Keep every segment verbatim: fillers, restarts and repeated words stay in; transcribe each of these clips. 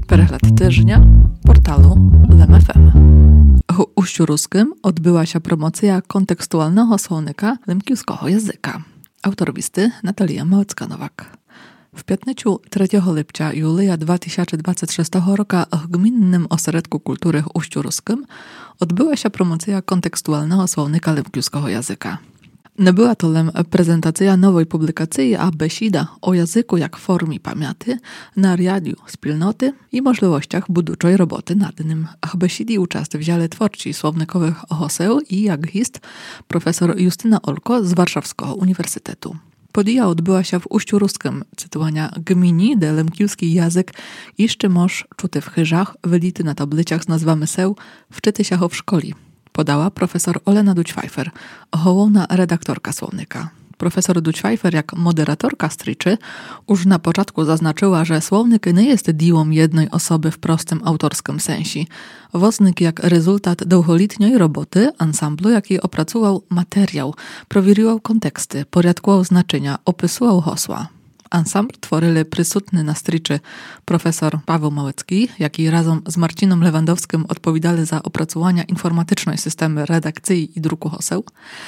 Prehlad tygodnia portalu L M F M. W Uściu Ruskim odbyła się promocja kontekstualnego słownika lemkiewskiego języka. Autor listy Natalia Małecka-Nowak. W piętniciu trzeciego lipca Julia dwa tysiące dwudziestego szóstego roku w Gminnym Ośrodku Kultury w Uściu Ruskim odbyła się promocja kontekstualnego słownika lemkiewskiego języka. Nie była to lem prezentacja nowej publikacji, a besida o języku jak formie pamięci, na radiu wspólnoty i możliwościach budowczej roboty nad nim. W besidi uczestnicy wzięli twórcy słownikowych haseł i jak hist profesor Justyna Olko z Warszawskiego Uniwersytetu. Podija odbyła się w Uściu Ruskim, cytowania gmini, de lemkiewski język jeszcze moż czuty w chyżach, wylity na tabliciach z nazwami seł, wczyty się w szkoli. Podała profesor Olena Dućwajfer, hołowna redaktorka słownika. Profesor Dućwajfer, jak moderatorka stryczy, już na początku zaznaczyła, że słownik nie jest diłą jednej osoby w prostym autorskim sensie. Woznik jak rezultat długoletniej roboty ansamblu, jaki opracował materiał, prowiriwał konteksty, porядkował znaczenia, opisywał hasła. Ansambl tworzyli prysutny na stryczy profesor Paweł Małecki, jaki razem z Marcinem Lewandowskim odpowiadali za opracowania informatycznej systemy redakcji i druku haseł,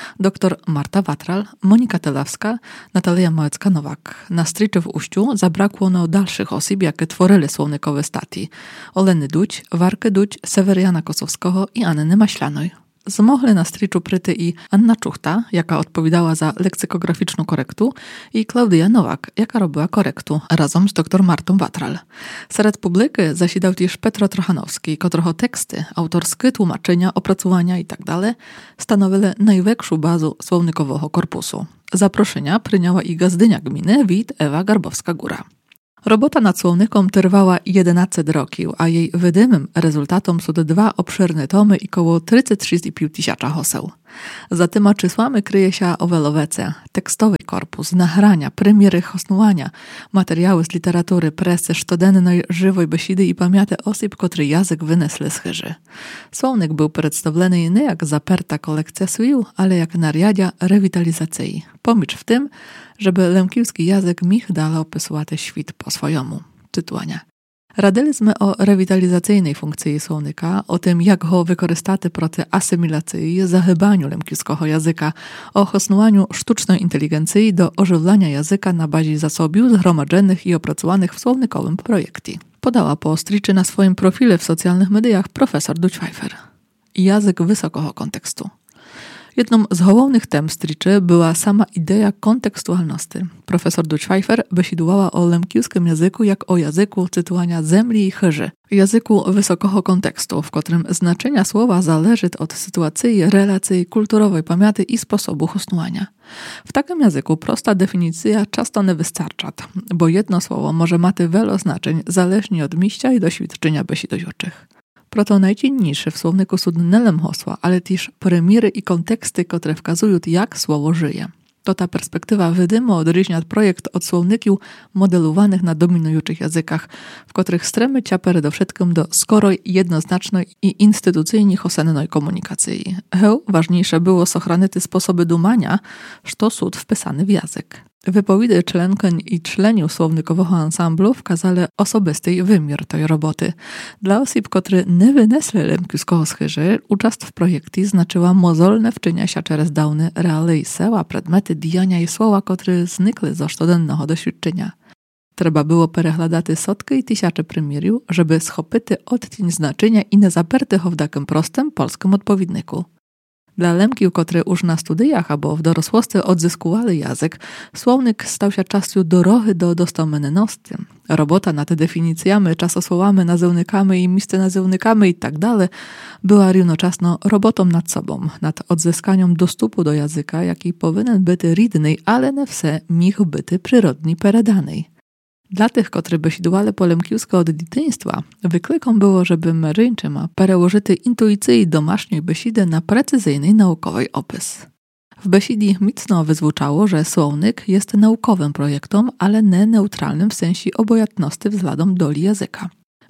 dr Marta Watral, Monika Telawska, Natalia Małecka-Nowak. Na stryczy w Uściu zabrakło no dalszych osób, jakie tworzyli słownikowe stati. Oleny Duć, Warkę Duć, Seweriana Kosowskiego i Anny Maślanej. Zmogli na striczu pryty i Anna Czuchta, jaka odpowiadała za leksykograficzną korektu, i Klaudia Nowak, jaka robiła korektu, razem z dr Martą Watral. Wśród publiki zasiadał też Petro Trochanowski, którego teksty, autorskie tłumaczenia, opracowania itd. stanowili największą bazę słownikowego korpusu. Zaproszenia przyjęła i gazdynia gminy Wit Ewa Garbowska-Góra. Robota nad słownikiem trwała jedenaście roków, a jej wydymym rezultatom są dwa obszerne tomy i koło trzydzieści sześć i pół tysiąca haseł. Za tyma czysłami kryje się owelowece, tekstowy korpus, nagrania, premiery hosnowania, materiały z literatury, presy, sztodennej, żywej besidy i pamięty osób, które język wynesli z chyży. Słownik był przedstawiony nie jak zaperta kolekcja słów, ale jak nariadia rewitalizacji. Pomicz w tym, żeby lemkiewski język mógł dalej opisywać świat po swojemu. Tytułania. Radiliśmy o rewitalizacyjnej funkcji słownika, o tym, jak go wykorzystać proti asymilacji, zachybaniu lemkiewskiego języka, o hosnowaniu sztucznej inteligencji do ożywiania języka na bazie zasobiów zgromadzonych i opracowanych w słownikowym projekcie. Podała po stryczy na swoim profilu w socjalnych mediach profesor Dućwajfer. Język wysokiego kontekstu. Jedną z głównych tem stryczy była sama idea kontekstualności. Profesor Dućwajfer besidowała o lemkiewskim języku jak o języku cytowania zemli i chyży. Języku wysokiego kontekstu, w którym znaczenia słowa zależy od sytuacji, relacji, kulturowej pamięci i sposobu hosnowania. W takim języku prosta definicja często nie wystarcza, bo jedno słowo może mieć wiele znaczeń zależnie od miejsca i doświadczenia besidujących. Proto najcenniejsze w słowniku są nie lem hasła, ale też premiery i konteksty, które wskazują, jak słowo żyje. To ta perspektywa wydymu odróżnia projekt od słowników modelowanych na dominujących językach, w których stremy cia przede wszystkim do skorej, jednoznacznej i instytucyjnie osennej komunikacji. Heu, ważniejsze było sochranyty sposoby dumania, što sud wpisany w język. Wypowiedzi członkiń i członków słownikowego ansamblu wskazali osobisty wymiar tej roboty. Dla osób, które nie wynesli lemkiewskiego z chyży, uczest w projekcie znaczyła mozolne wczynia się przez dawne reale seła, predmety, dijania i słowa, które znikły ze sztodennego doświadczenia. Trzeba było przeglądać setki i tysiące premierów, żeby schopyty odcień znaczenia i nie zaperty w takim prostym polskim odpowiedniku. Dla lemkiów, które już na studiach albo w dorosłości odzyskowali język, słownik stał się czasem dorohy do dostępności. Robota nad definicjami, czasosłowami, nazewnikami i miejscenazewnikami i tak dalej była równocześnie robotą nad sobą, nad odzyskaniem dostępu do języka, jaki powinien być rydny, ale nie wse mógł być przyrodni peredany. Dla tych, którzy besidowali po lemkiewsku od dzieciństwa, wykliką było, żeby meryńczyma przełożyty intuicji domaszniej besidy na precyzyjny naukowy opis. W besidii mocno wyzwuczało, że słownik jest naukowym projektem, ale nie neutralnym w sensie obojętności względem doli języka.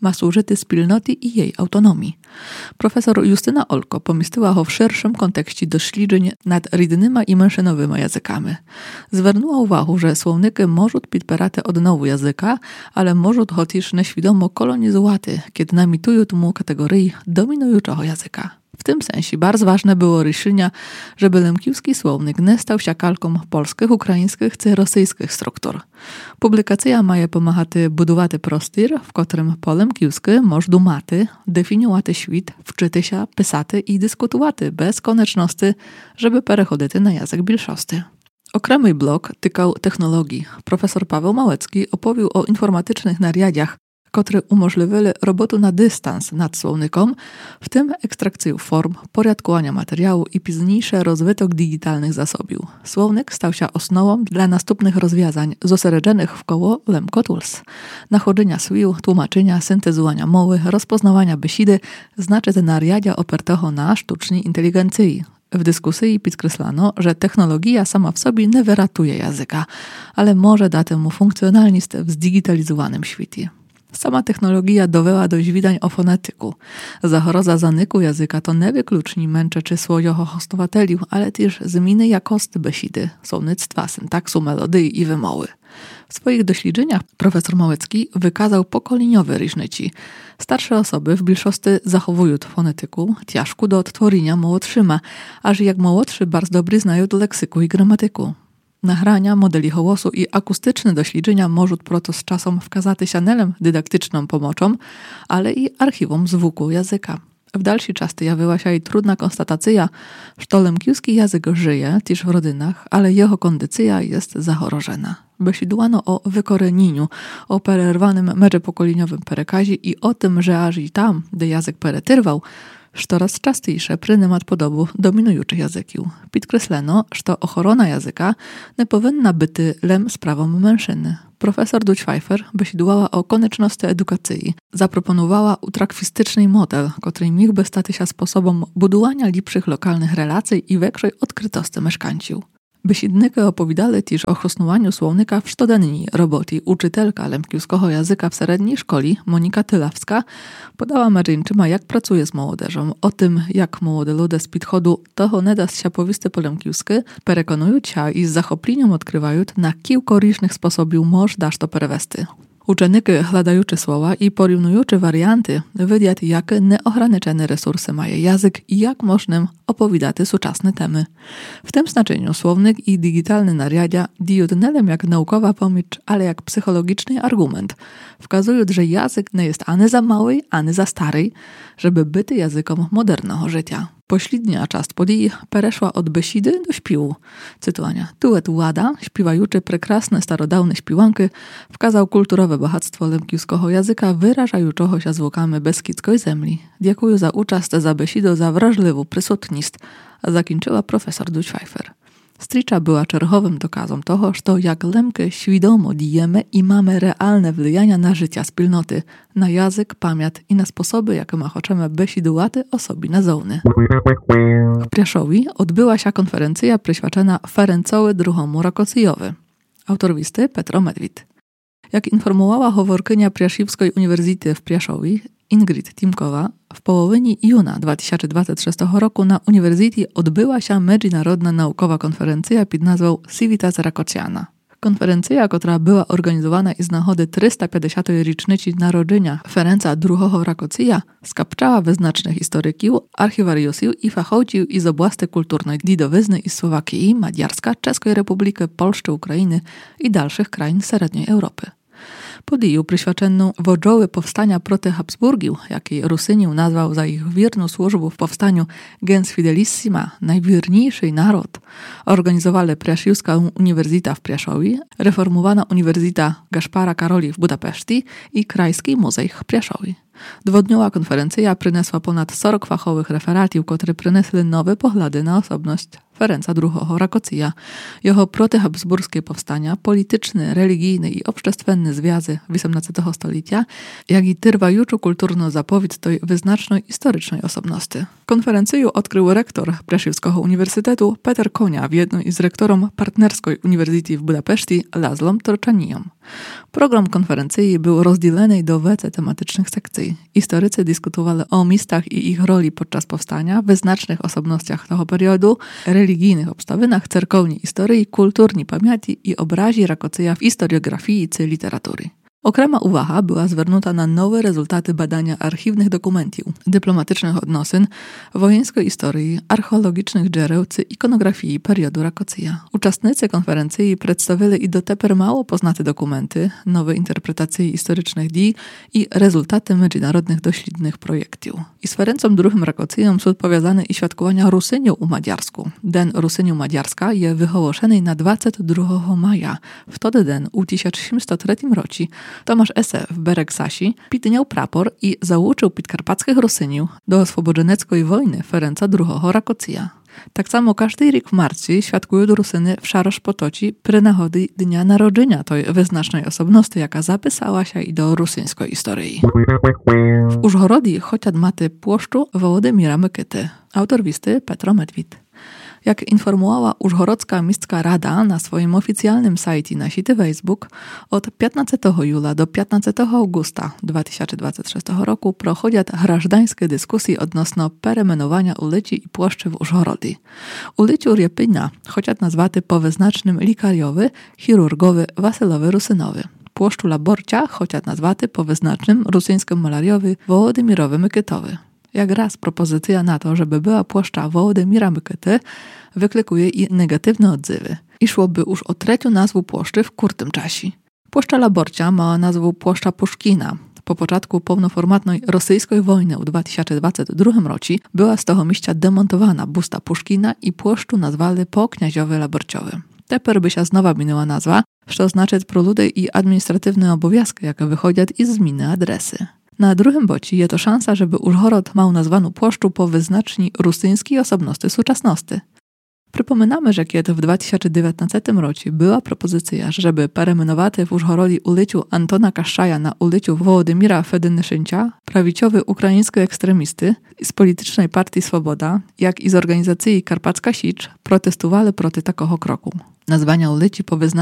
ma służyć spilnoty i jej autonomii. Profesor Justyna Olko pomyślała o w szerszym kontekście doświadczeń nad rідnymi i mężczyznowymi językami. Zвернула uwagę, że słowniki mogą підпирати odnowu języka, ale mogą chociaż nieświadomo kolonizować, kiedy namitują mu kategorii dominującego języka. W tym sensie bardzo ważne było решение, żeby lemkiewski słownik nie stał się kalką polskich, ukraińskich czy rosyjskich struktur. Publikacja ma pomagać budować prostor, w którym po lemkiewsku można dumać, definiować świat, wczyty się, pisać i dyskutować bez konieczności, żeby przechodzić na język bільшості. Okremy blok tykał technologii. Profesor Paweł Małecki opowił o informatycznych nariadiach, które umożliwiły robotę na dystans nad słownikom, w tym ekstrakcję form, porядkowania materiału i późniejszy rozwytok digitalnych zasobił. Słownik stał się osnową dla następnych rozwiązań zosieredzonych wkoło Lemko Tools. Nachodzenia słów, tłumaczenia, syntezowania mowy, rozpoznawania besidy, znaczy te nariadia opartego na sztucznej inteligencji. W dyskusji podkreślano, że technologia sama w sobie nie wyratuje języka, ale może dać mu funkcjonalność w zdigitalizowanym świecie. Sama technologia dowела do zwidań o fonetyku. Zachoroza zanyku języka to nie wyklucznie męcze czy swojego hostowateli, ale też zmiany jakości besidy, słownictwa, syntaksu, melodii i wymowy. W swoich doświadczeniach profesor Małecki wykazał pokoleniowe różnice. Starsze osoby w większości zachowują fonetyku, ciężku do odtworzenia młodszyma, aż jak młodszy bardzo dobry znają leksyku i gramatyku. Nagrania, modeli głosu i akustyczne doświadczenia mogą proto z czasem wkazać się nie tylko dydaktyczną pomocą, ale i archiwum zvuku języka. W dalszy czas jawiła się i trudna konstatacja, że lemkiewski język żyje też w rodzinach, ale jego kondycja jest zachorożona. Besidłano o wykorenieniu, o przerwanym międzypokoleniowym perekazie i o tym, że aż i tam, gdzie język peretyrwał, że coraz częstsze prynymat podobu dominujących języków. Podkreślono, że ochrona języka nie powinna być lem sprawą mężczyzny. Profesor Duchpfeifer besidłała o konieczności edukacji. Zaproponowała utrakwistyczny model, który mógłby stać się sposobem budowania lepszych lokalnych relacji i większej odkrytości mieszkańców. Besidniki opowiadali też o chosnowaniu słownika w sztodenni roboty. Uczytelka lemkiewskiego języka w średniej szkole, Monika Tylawska, podała mężczyznom, jak pracuje z młodzieżą, o tym, jak młode ludzie z podchodu toho nie da się powisty po lemkiewsku, przekonują się i z zachopleniem odkrywają, na kilka różnych sposobów można to przewести. Uczeniki hľadajući słowa i porównujući warianty, widzą, jakie nieograniczone resursy ma język i jak można opowiadać współczesne temy. W tym znaczeniu słownik i digitalne nariadia dają nie tylko jak naukowa pomoc, ale jak psychologiczny argument. Wskazują, że język nie jest ani za mały, ani za stary, żeby być językiem modernego życia. Pośrednia część podii przeszła od besidy do śpiewu. Cytowania. Duet Łada, śpiewający prekrasne starodawne śpiewanki, wkazał kulturowe bogactwo lemkiewskiego języka wyrażającego się zwłokami beskidzkiej ziemi. Dziękuję za uczast, za besidę, za wrażliwą przysutność, zakończyła profesor Duchpfeifer. Stricza była czerwowym dokazem toho, że jak lemkę świadomo dijemy i mamy realne wpływania na życie wspólnoty, na język, pamięć i na sposoby, jakie ma chcemy besidować osobi nazowne. W Priaszowi odbyła się konferencja przyświadczona Ferencowi drugiemu Rakocjowi. Autor listy Petro Medwid. Jak informowała howorkynia Priaszewskiej Uniwersytetu w Priaszowi, Ingrid Timkowa, w połowinie juna dwa tysiące dwudziestego trzeciego roku na Uniwersytecie odbyła się międzynarodna naukowa konferencja pod nazwą Civitas Rakociana. Konferencja, która była organizowana i z nagody trzysta pięćdziesiątej rocznicy narodzenia Ferenca drugiego Rakocija, skapczała wyznacznych historyków, archiwariusów i fachowców z oblasti kulturnej Didowyzny i Słowakii, Madziarska, Czeskiej Republiki, Polszczy, Ukrainy i dalszych krain średniej Europy. Podiju przyświadczoną wodzoły powstania proti Habsburgiów, jaki Rusynił nazwał za ich wierną służbę w powstaniu gens fidelissima, najwierniejszy naród, organizowali Priaszewska Uniwersytet w Priaszowie, reformowana Uniwersytet Gaspara Karoli w Budapeszcie i Krajski Muzej w Priaszowie. Dwudniowa konferencja przyniosła ponad czterdzieści fachowych referatów, które przyniosły nowe poglądy na osobność Ferenca drugiego Rakocija, jego protyhabsburskie powstania, polityczne, religijne i obszczestwenne związki osiemnastego stulecia, jak i trwającą kulturną zapowiedź tej wyznacznej historycznej osobności. Konferencję odkrył rektor Priaszewskiego Uniwersytetu Peter Konia w jednej z rektorom partnerskiej Uniwersytety w Budapeszcie Laszlom Torczaniją. Program konferencyjny był rozdzielony do wiece tematycznych sekcji. Historycy dyskutowali o miastach i ich roli podczas powstania, wyznacznych osobnościach tego periodu, religijnych obstawinach, cerkowni historii, kulturni pamięci i obrazi Rakocyja w historiografii czy literatury. Okrema uwaga była zwiernuta na nowe rezultaty badania archiwnych dokumentów, dyplomatycznych odnosyn, wojenskiej historii, archeologicznych dzieł czy ikonografii periodu Rakocyja. Uczestnicy konferencji przedstawili i doteper mało poznate dokumenty, nowe interpretacje historycznych dzieł i rezultaty międzynarodnych doślednych projektów. I z ferencą drugim Rakocyjem są odpowiadane i świadkowania Rusyniu u Madziarsku. Den Rusyniu Madziarska je wyhołoszeny na dwudziestego drugiego maja. Wtedy den u tysiąc osiemset trzecim roku Tomasz Ese w Bereksasi pitniał prapor i załuczył podkarpackich Rusyniów do oswobodzeneckiej wojny Ferenca drugiego Rakocyja. Tak samo każdy rok w marcu świadkują Rusyny w Szarosz Potoci przy nagody dnia narodzenia tej wyznacznej osobności, jaka zapisała się i do rusyńskiej historii. W Użhorodzie chociaż maty płoszczu Wołodymira Mykyty, autor listy Petro Medwid. Jak informowała Użhorodzka Mistrska Rada na swoim oficjalnym sajcie na sieci Facebook, od piętnastego jula do piętnastego augusta dwa tysiące dwudziestego szóstego roku prochodzą grażdańskie dyskusje odnośnie peremenowania ulicy i płoszczy w Użhorodzie. Ulicą Riepyna, chociaż nazwaty po wyznacznym likariowy, chirurgowy Wasylowy Rusynowy. Płoszczu Laborcia, chociaż nazwaty po wyznacznym rosyjskim malariowy Wołodymirowy Mykytowy. Jak raz propozycja na to, żeby była płoszcza Wołodymira Mykyty, wyklikuje i negatywne odzywy. I szłoby już o trzecią nazwę płoszczy w krótkim czasie. Płoszcza Laborcia mała nazwę Płoszcza Puszkina. Po początku pełnoformatnej rosyjskiej wojny w dwa tysiące dwudziestym drugim roku była z tego miejsca demontowana busta Puszkina i płoszczu nazwali po kniaziowy Laborciowy. Teper by się znowa minęła nazwa, co oznacza proludy i administratywne obowiązki, jakie wychodzą i z zmiany adresy. Na drugim boci jest to szansa, żeby Użhorod miał nazwaną płoszczu po wyznaczni rusyńskiej osobności współczesności. Przypominamy, że kiedy w dwa tysiące dziewiętnastym roku była propozycja, żeby peremenować w Użhorodzie ulicę Antona Kaszaja na ulicę Wołodymira Fedynyszyncia, prawiciowy ukraiński ekstremisty z politycznej partii Swoboda, jak i z organizacji Karpacka Sicz protestowali proti takiego kroku. Nazwania ulicy po wyznaczni